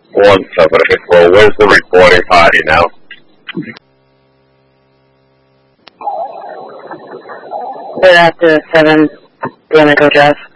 1 second. Well, where's the recording party now? They're at the 7 Danico Drive.